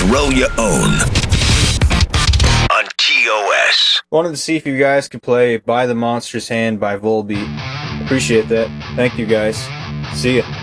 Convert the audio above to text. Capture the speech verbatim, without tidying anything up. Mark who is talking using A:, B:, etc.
A: throw your own on T O S.
B: Wanted to see if you guys could play By the Monster's Hand by Volbeat. Appreciate that. Thank you guys. See ya.